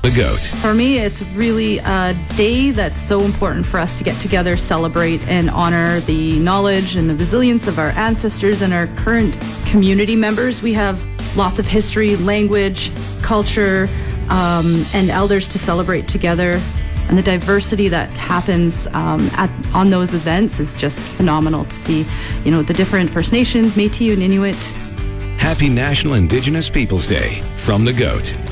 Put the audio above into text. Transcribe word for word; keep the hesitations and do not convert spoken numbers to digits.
The Goat. For me, it's really a day that's so important for us to get together, celebrate, and honor the knowledge and the resilience of our ancestors and our current community members. We have lots of history, language, culture, um, and elders to celebrate together. And the diversity that happens um, at, on those events is just phenomenal to see, you know, the different First Nations, Métis and Inuit. Happy National Indigenous Peoples Day from The Goat.